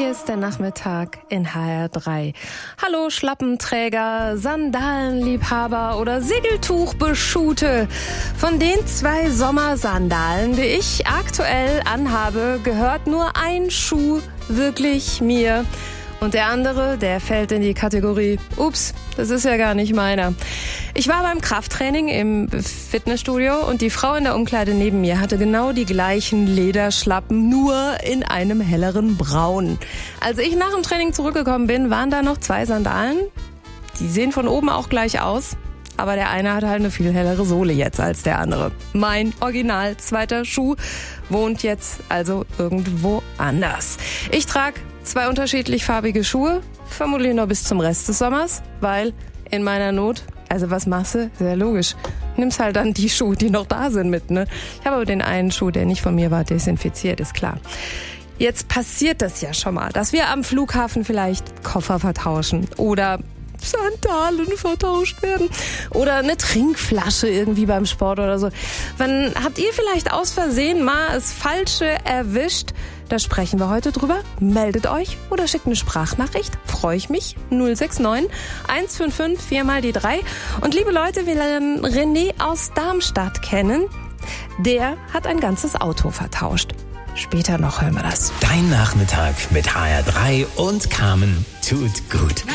Hier ist der Nachmittag in HR3. Hallo Schlappenträger, Sandalenliebhaber oder Segeltuchbeschute. Von den 2 Sommersandalen, die ich aktuell anhabe, gehört nur ein Schuh wirklich mir. Und der andere, der fällt in die Kategorie, ups, das ist ja gar nicht meiner. Ich war beim Krafttraining im Fitnessstudio und die Frau in der Umkleide neben mir hatte genau die gleichen Lederschlappen, nur in einem helleren Braun. Als ich nach dem Training zurückgekommen bin, waren da noch 2 Sandalen. Die sehen von oben auch gleich aus, aber der eine hat halt eine viel hellere Sohle jetzt als der andere. Mein original zweiter Schuh wohnt jetzt also irgendwo anders. Ich trage 2 unterschiedlich farbige Schuhe, vermutlich noch bis zum Rest des Sommers, weil in meiner Not, also was machst du? Sehr logisch. Nimmst halt dann die Schuhe, die noch da sind mit, ne? Ich habe aber den einen Schuh, der nicht von mir war, desinfiziert, ist klar. Jetzt passiert das ja schon mal, dass wir am Flughafen vielleicht Koffer vertauschen oder Sandalen vertauscht werden oder eine Trinkflasche irgendwie beim Sport oder so. Wann habt ihr vielleicht aus Versehen mal das Falsche erwischt? Da sprechen wir heute drüber. Meldet euch oder schickt eine Sprachnachricht. Freue ich mich. 069 155 4 mal die 3. Und liebe Leute, wir lernen René aus Darmstadt kennen. Der hat ein ganzes Auto vertauscht. Später noch hören wir das. Dein Nachmittag mit HR3 und Carmen tut gut.